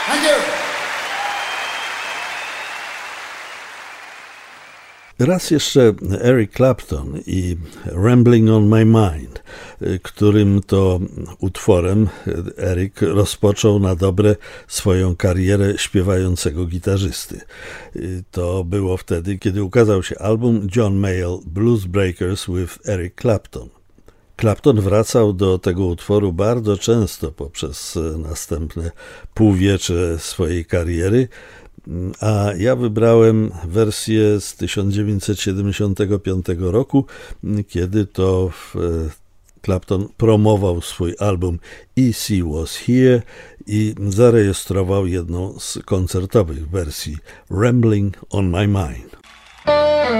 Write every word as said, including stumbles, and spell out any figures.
Thank you. Raz jeszcze Eric Clapton i Rambling on My Mind, którym to utworem Eric rozpoczął na dobre swoją karierę śpiewającego gitarzysty. To było wtedy, kiedy ukazał się album John Mayall Blues Breakers with Eric Clapton. Clapton wracał do tego utworu bardzo często poprzez następne półwiecze swojej kariery, a ja wybrałem wersję z tysiąc dziewięćset siedemdziesiątego piątego roku, kiedy to Clapton promował swój album E C Was Here i zarejestrował jedną z koncertowych wersji Rambling on My Mind.